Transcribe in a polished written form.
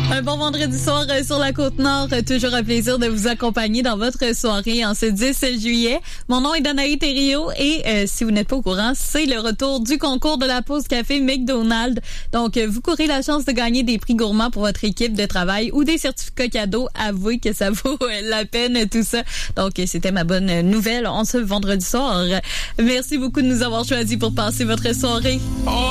Un bon vendredi soir sur la Côte-Nord. Toujours un plaisir de vous accompagner dans votre soirée en ce 10 juillet. Mon nom est Danaï Thériault et si vous n'êtes pas au courant, c'est le retour du concours de la pause café McDonald's. Donc, vous courez la chance de gagner des prix gourmands pour votre équipe de travail ou des certificats cadeaux. Avouez que ça vaut la peine, tout ça. Donc, c'était ma bonne nouvelle en ce vendredi soir. Merci beaucoup de nous avoir choisis pour passer votre soirée.